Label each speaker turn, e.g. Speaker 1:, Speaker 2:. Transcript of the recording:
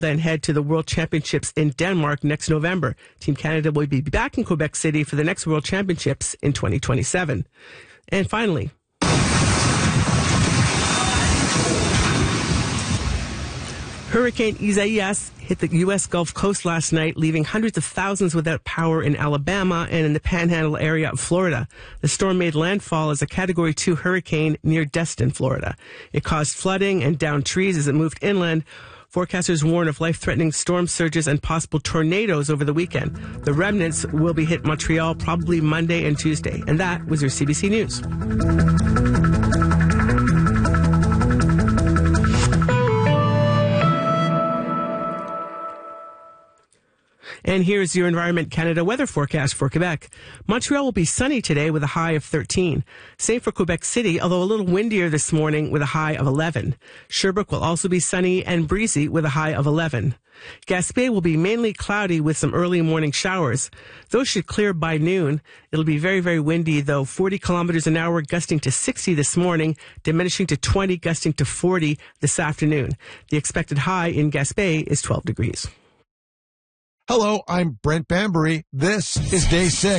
Speaker 1: then head to the World Championships in Denmark next November. Team Canada will be back in Quebec City for the next World Championships in 2027. And finally, Hurricane Isaias hit the U.S. Gulf Coast last night, leaving hundreds of thousands without power in Alabama and in the Panhandle area of Florida. The storm made landfall as a Category 2 hurricane near Destin, Florida. It caused flooding and downed trees as it moved inland. Forecasters warn of life-threatening storm surges and possible tornadoes over the weekend. The remnants will be hit Montreal probably Monday and Tuesday. And that was your CBC News. And here's your Environment Canada weather forecast for Quebec. Montreal will be sunny today with a high of 13. Same for Quebec City, although a little windier this morning with a high of 11. Sherbrooke will also be sunny and breezy with a high of 11. Gaspé will be mainly cloudy with some early morning showers. Those should clear by noon. It'll be very, very windy, though, 40 kilometers an hour, gusting to 60 this morning, diminishing to 20, gusting to 40 this afternoon. The expected high in Gaspé is 12 degrees.
Speaker 2: Hello, I'm Brent Bambury. This is Day 6.